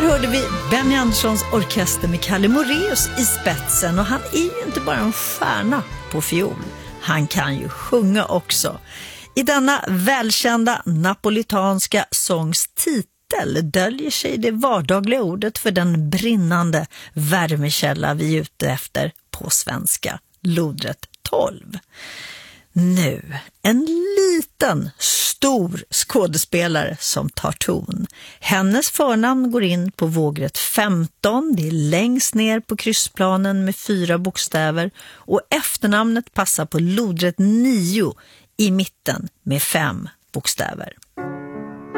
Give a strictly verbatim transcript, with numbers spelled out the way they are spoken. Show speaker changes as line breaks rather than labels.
hörde vi Benny Anderssons orkester med Kalle Moraeus i spetsen, och han är ju inte bara en stjärna på fiol. Han kan ju sjunga också. I denna välkända napolitanska sångs titel döljer sig det vardagliga ordet för den brinnande värmekälla vi är ute efter på svenska, lodret tolv. Nu, en liten, stor skådespelare som tar ton. Hennes förnamn går in på vågrätt femton, det är längst ner på kryssplanen med fyra bokstäver, och efternamnet passar på lodrätt nio i mitten med fem bokstäver.